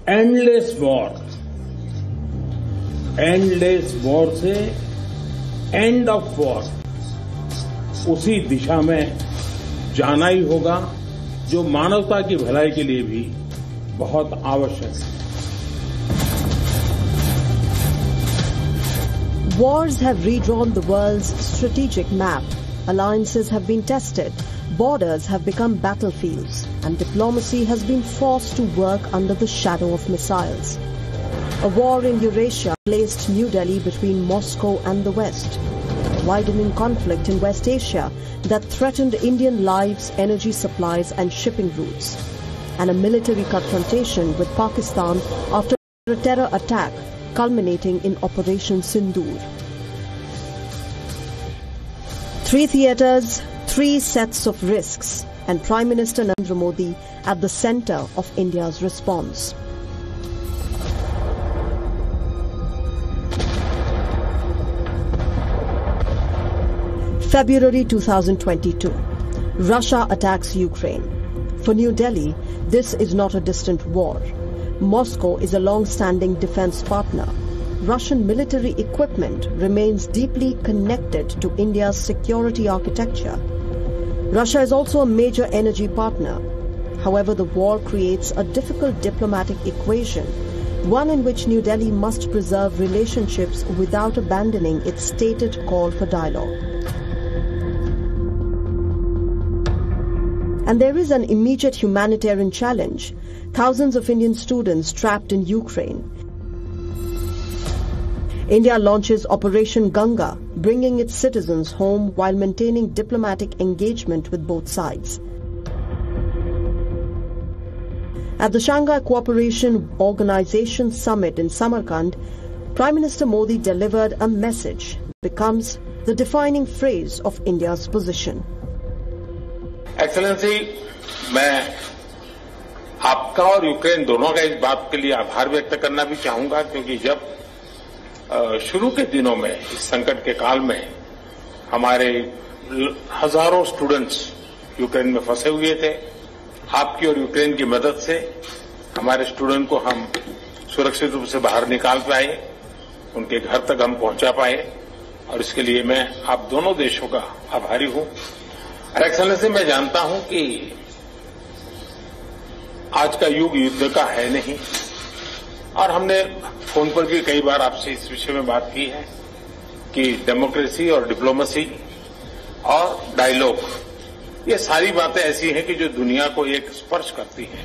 Endless war से end of war, उसी दिशा में जाना ही होगा जो मानवता की भलाई के लिए भी बहुत आवश्यक है। Wars have redrawn the world's strategic map. Alliances have been tested, borders have become battlefields, and diplomacy has been forced to work under the shadow of missiles. A war in Eurasia placed New Delhi between Moscow and the West. A widening conflict in West Asia that threatened Indian lives, energy supplies and shipping routes. And a military confrontation with Pakistan after a terror attack culminating in Operation Sindoor. 3 theatres, 3 sets of risks, and Prime Minister Narendra Modi at the centre of India's response. February 2022. Russia attacks Ukraine. For New Delhi, this is not a distant war. Moscow is a long-standing defence partner. Russian military equipment remains deeply connected to India's security architecture. Russia is also a major energy partner. However, the war creates a difficult diplomatic equation, one in which New Delhi must preserve relationships without abandoning its stated call for dialogue. And there is an immediate humanitarian challenge. Thousands of Indian students trapped in Ukraine. India launches Operation Ganga, bringing its citizens home while maintaining diplomatic engagement with both sides. At the Shanghai Cooperation Organization Summit in Samarkand, Prime Minister Modi delivered a message that becomes the defining phrase of India's position. Excellency, मैं आपका और Ukraine दोनों का इस बात के लिए आभार व्यक्त करना भी चाहूंगा, क्योंकि जब शुरू के दिनों में इस संकट के काल में हमारे हजारों स्टूडेंट्स यूक्रेन में फंसे हुए थे, आपकी और यूक्रेन की मदद से हमारे स्टूडेंट को हम सुरक्षित रूप से बाहर निकाल पाए, उनके घर तक हम पहुंचा पाए, और इसके लिए मैं आप दोनों देशों का आभारी हूं। एक्सेलेंसी, मैं जानता हूं कि आज का युग युद्ध का है नहीं, और हमने फोन पर भी कई बार आपसे इस विषय में बात की है कि डेमोक्रेसी और डिप्लोमेसी और डायलॉग, ये सारी बातें ऐसी हैं कि जो दुनिया को एक स्पर्श करती हैं।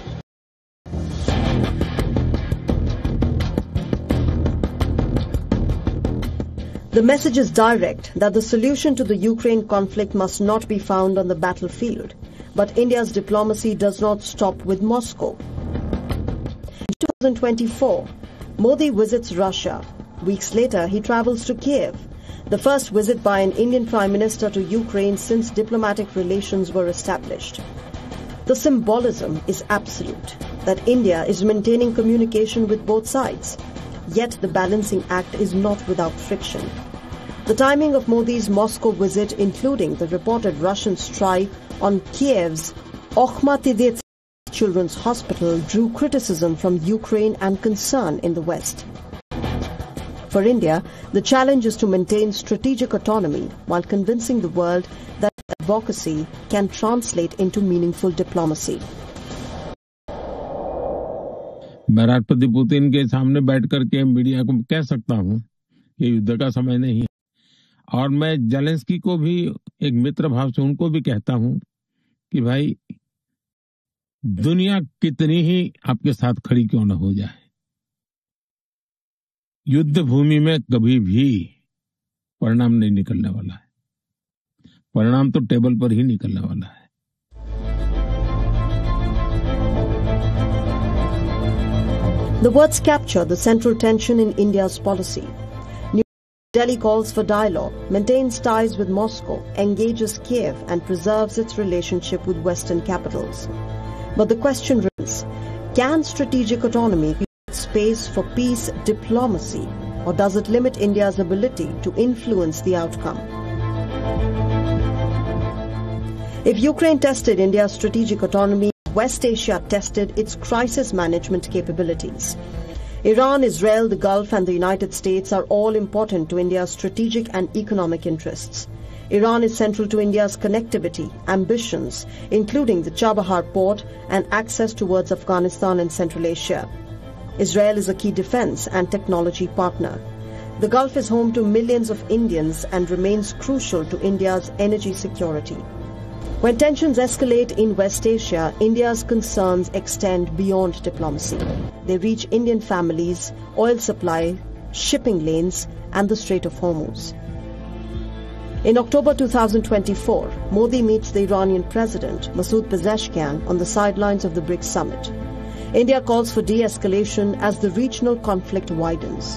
The message is direct that the solution to the Ukraine conflict must not be found on the battlefield, but India's diplomacy does not stop with Moscow. In 2024, Modi visits Russia. Weeks later, he travels to Kiev, the first visit by an Indian Prime Minister to Ukraine since diplomatic relations were established. The symbolism is absolute, that India is maintaining communication with both sides. Yet the balancing act is not without friction. The timing of Modi's Moscow visit, including the reported Russian strike on Kiev's Okhmatydets Children's Hospital, drew criticism from Ukraine and concern in the West. For India, the challenge is to maintain strategic autonomy while convincing the world that advocacy can translate into meaningful diplomacy. मैं राष्ट्रपति Putin के सामने बैठ करके media को कह सकता हूं कि युद्ध का समय नहीं है, और मैं जेलेंस्की को भी एक मित्र भाव से उनको भी कहता हूं कि भाई, दुनिया कितनी ही आपके साथ खड़ी क्यों न हो जाए, युद्ध भूमि में कभी भी परिणाम नहीं निकलने वाला है, परिणाम तो टेबल पर ही निकलने वाला है। The words capture the central tension in India's policy. New Delhi calls for dialogue, maintains ties with Moscow, engages Kiev and preserves its relationship with Western capitals. But the question remains, can strategic autonomy create space for peace diplomacy, or does it limit India's ability to influence the outcome? If Ukraine tested India's strategic autonomy West Asia tested its crisis management capabilities. Iran, Israel, the Gulf and the United States are all important to India's strategic and economic interests. Iran is central to India's connectivity, ambitions, including the Chabahar port and access towards Afghanistan and Central Asia. Israel is a key defense and technology partner. The Gulf is home to millions of Indians and remains crucial to India's energy security. When tensions escalate in West Asia, India's concerns extend beyond diplomacy. They reach Indian families, oil supply, shipping lanes, and the Strait of Hormuz. In October 2024, Modi meets the Iranian President, Masoud Pezeshkian, on the sidelines of the BRICS summit. India calls for de-escalation as the regional conflict widens.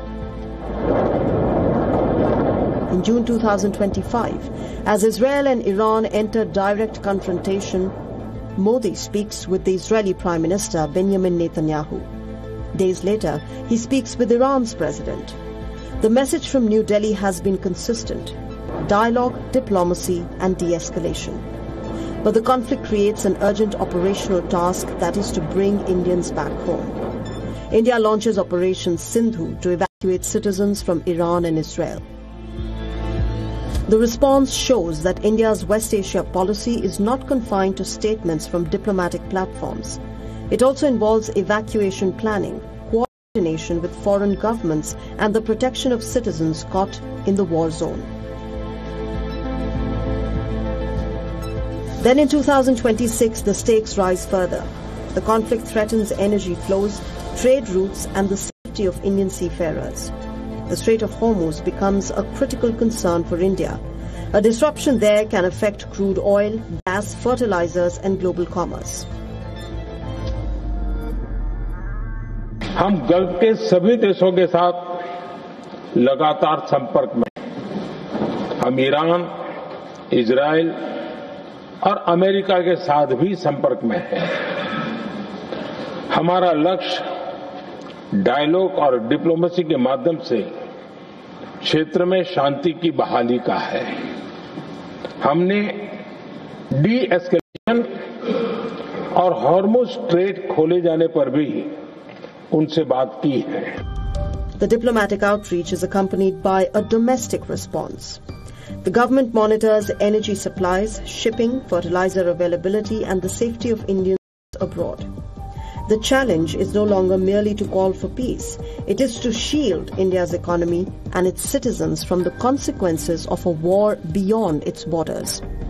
In June 2025, as Israel and Iran enter direct confrontation, Modi speaks with the Israeli Prime Minister Benjamin Netanyahu. Days later, he speaks with Iran's president. The message from New Delhi has been consistent: dialogue, diplomacy and de-escalation. But the conflict creates an urgent operational task, that is to bring Indians back home. India launches Operation Sindhu to evacuate citizens from Iran and Israel. The response shows that India's West Asia policy is not confined to statements from diplomatic platforms. It also involves evacuation planning, coordination with foreign governments, and the protection of citizens caught in the war zone. Then in 2026, the stakes rise further. The conflict threatens energy flows, trade routes, and the safety of Indian seafarers. The Strait of Hormuz becomes a critical concern for India. A disruption there can affect crude oil, gas, fertilizers, and global commerce. हम gulf के सभी देशों के साथ लगातार संपर्क में हैं। हम ईरान, इजराइल और अमेरिका के साथ भी संपर्क में हैं। हमारा लक्ष्य डायलॉग और डिप्लोमेसी के माध्यम से क्षेत्र में शांति की बहाली का है। हमने डी एस्केलेशन और हॉर्मुज स्ट्रेट खोले जाने पर भी उनसे बात की है। The diplomatic outreach is accompanied by a domestic response. The government monitors energy supplies, shipping, fertilizer availability, and the safety of Indians abroad. The challenge is no longer merely to call for peace. It is to shield India's economy and its citizens from the consequences of a war beyond its borders.